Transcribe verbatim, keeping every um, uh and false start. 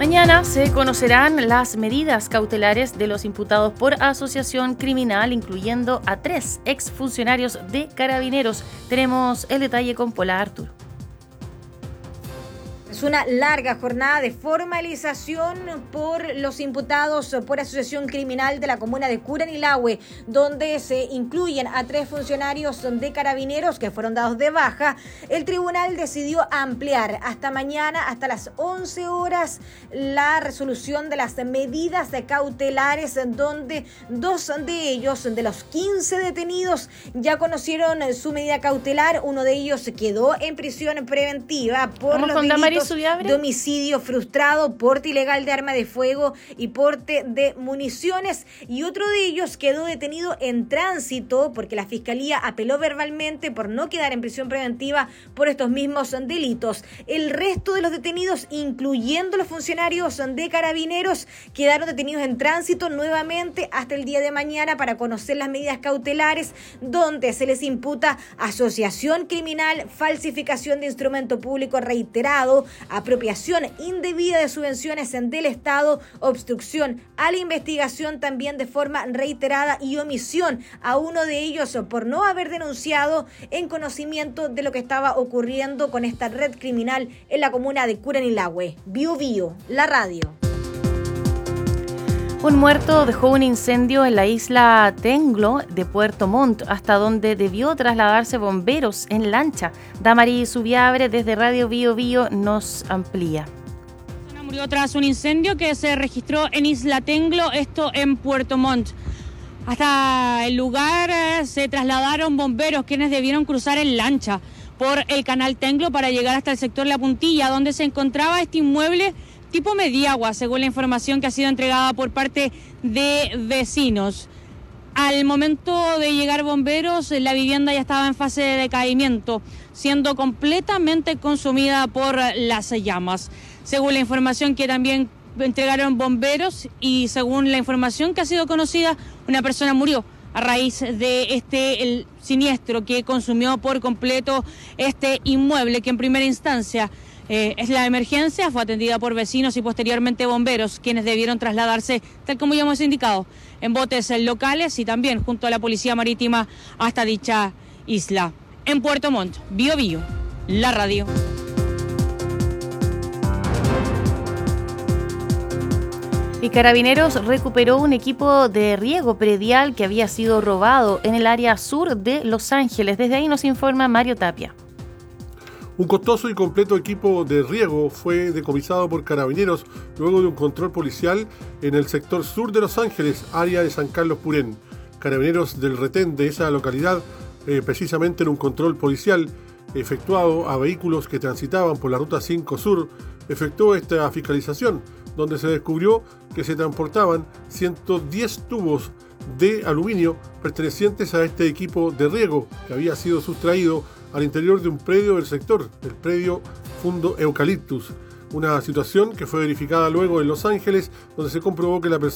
Mañana se conocerán las medidas cautelares de los imputados por asociación criminal, incluyendo a tres exfuncionarios de Carabineros. Tenemos el detalle con Pola Artur. Es una larga jornada de formalización por los imputados por asociación criminal de la comuna de Curanilahue, donde se incluyen a tres funcionarios de Carabineros que fueron dados de baja. El tribunal decidió ampliar hasta mañana, hasta las once horas, la resolución de las medidas cautelares, donde dos de ellos, de los quince detenidos, ya conocieron su medida cautelar. Uno de ellos quedó en prisión preventiva por los delitos de homicidio frustrado, porte ilegal de arma de fuego y porte de municiones, y otro de ellos quedó detenido en tránsito porque la Fiscalía apeló verbalmente por no quedar en prisión preventiva por estos mismos delitos. El resto de los detenidos, incluyendo los funcionarios de Carabineros, quedaron detenidos en tránsito nuevamente hasta el día de mañana para conocer las medidas cautelares, donde se les imputa asociación criminal, falsificación de instrumento público reiterado, apropiación indebida de subvenciones del Estado, obstrucción a la investigación también de forma reiterada y omisión a uno de ellos por no haber denunciado en conocimiento de lo que estaba ocurriendo con esta red criminal en la comuna de Curanilahue. Bio Bio, la radio. Un muerto dejó un incendio en la isla Tenglo de Puerto Montt, hasta donde debió trasladarse bomberos en lancha. Damari Subiabre desde Radio Bio Bio nos amplía. Una persona murió tras un incendio que se registró en Isla Tenglo, esto en Puerto Montt. Hasta el lugar se trasladaron bomberos, quienes debieron cruzar en lancha por el canal Tenglo para llegar hasta el sector La Puntilla, donde se encontraba este inmueble tipo Mediagua, según la información que ha sido entregada por parte de vecinos. Al momento de llegar bomberos, la vivienda ya estaba en fase de decaimiento, siendo completamente consumida por las llamas. Según la información que también entregaron bomberos y según la información que ha sido conocida, una persona murió a raíz de este el siniestro que consumió por completo este inmueble, que en primera instancia Eh, es la emergencia, fue atendida por vecinos y posteriormente bomberos, quienes debieron trasladarse, tal como ya hemos indicado, en botes locales y también junto a la Policía Marítima hasta dicha isla. En Puerto Montt, Bio Bio, la radio. Y Carabineros recuperó un equipo de riego predial que había sido robado en el área sur de Los Ángeles. Desde ahí nos informa Mario Tapia. Un costoso y completo equipo de riego fue decomisado por Carabineros luego de un control policial en el sector sur de Los Ángeles, área de San Carlos Purén. Carabineros del retén de esa localidad, eh, precisamente en un control policial efectuado a vehículos que transitaban por la Ruta cinco Sur, efectuó esta fiscalización, donde se descubrió que se transportaban ciento diez tubos de aluminio pertenecientes a este equipo de riego que había sido sustraído al interior de un predio del sector, el predio Fundo Eucaliptus. Una situación que fue verificada luego en Los Ángeles, donde se comprobó que la persona